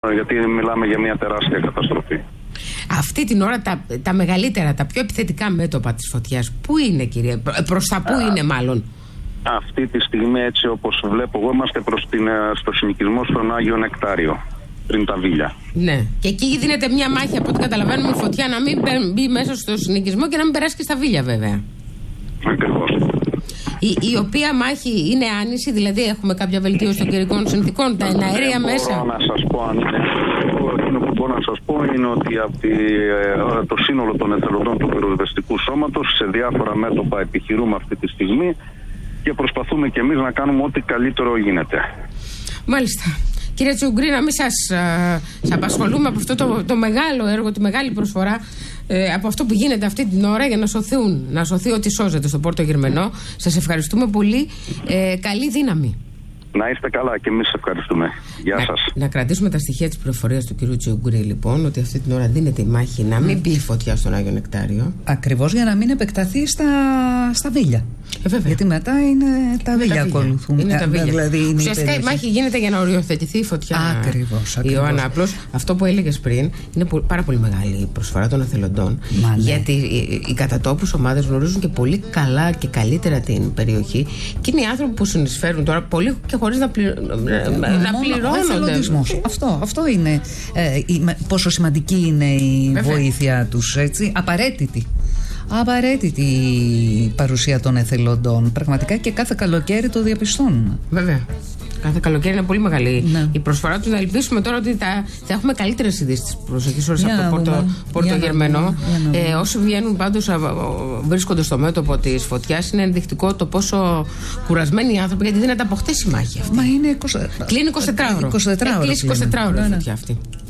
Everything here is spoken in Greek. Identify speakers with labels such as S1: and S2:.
S1: Γιατί μιλάμε για μια τεράστια καταστροφή.
S2: Αυτή την ώρα τα μεγαλύτερα, τα πιο επιθετικά μέτωπα της φωτιάς, πού είναι, κύριε, προς τα πού είναι μάλλον?
S1: Αυτή τη στιγμή, έτσι όπως βλέπω εγώ, είμαστε στο συνοικισμό στον Άγιο Νεκτάριο, πριν τα Βίλια.
S2: Ναι, και εκεί δίνεται μια μάχη, από ό,τι καταλαβαίνουμε, η φωτιά να μην μπει μέσα στο συνοικισμό και να μην περάσει και στα Βίλια, βέβαια.
S1: Ακριβώς.
S2: Η οποία μάχη είναι άνηση, δηλαδή έχουμε κάποια βελτίωση των καιρικών συνθηκών, τα εναέρια μέσα?
S1: Μπορώ να σας πω αν είναι. Εκείνο που μπορώ να σας πω είναι ότι από το σύνολο των εθελοντών του πυροσβεστικού σώματος σε διάφορα μέτωπα επιχειρούμε αυτή τη στιγμή και προσπαθούμε και εμείς να κάνουμε ό,τι καλύτερο γίνεται.
S2: Μάλιστα. Κύριε Τσιουγκρή, να μην σας απασχολούμε από αυτό το μεγάλο έργο, τη μεγάλη προσφορά, από αυτό που γίνεται αυτή την ώρα για να σωθεί ό,τι σώζεται στο Πόρτο Γερμενό. Σας ευχαριστούμε πολύ. Καλή δύναμη.
S1: Να είστε καλά και εμείς ευχαριστούμε. Γεια σας.
S2: Να κρατήσουμε τα στοιχεία της πληροφορίας του κυρίου Τσιουγκρή, λοιπόν, ότι αυτή την ώρα δίνεται η μάχη να μην μπει η φωτιά στον Άγιο Νεκτάριο.
S3: Ακριβώς, για να μην επεκταθεί στα Βίλια. Γιατί μετά είναι τα Βίλια ακολουθούν.
S2: Είναι τα Βίλια.
S3: Δηλαδή
S2: ουσιαστικά η μάχη γίνεται για να οριοθετηθεί η φωτιά.
S3: Ακριβώς.
S2: Ιωάννα, απλώς αυτό που έλεγες πριν είναι πάρα πολύ μεγάλη η προσφορά των εθελοντών. Γιατί οι κατατόπους ομάδες γνωρίζουν και πολύ καλά και καλύτερα την περιοχή και είναι οι άνθρωποι που συνεισφέρουν τώρα πολύ και χωρίς να πληρώνονται.
S3: Αυτό είναι πόσο σημαντική είναι η βοήθεια τους, έτσι, απαραίτητη η παρουσία των εθελοντών. Πραγματικά και κάθε καλοκαίρι το διαπιστώνουμε.
S2: Βέβαια. Κάθε καλοκαίρι είναι πολύ μεγάλη η προσφορά του. Να ελπίσουμε τώρα ότι θα έχουμε καλύτερες ειδήσεις τις προσεχείς ώρες από το Πόρτο Γερμενό. Όσοι βγαίνουν πάντως βρίσκονται στο μέτωπο της φωτιάς, είναι ενδεικτικό το πόσο κουρασμένοι οι άνθρωποι, γιατί δίνεται από χτες η μάχη αυτή.
S3: Μα είναι
S2: κλείνει 24 ώρο. Κλείνει 24 ώρο η φωτιά αυτή.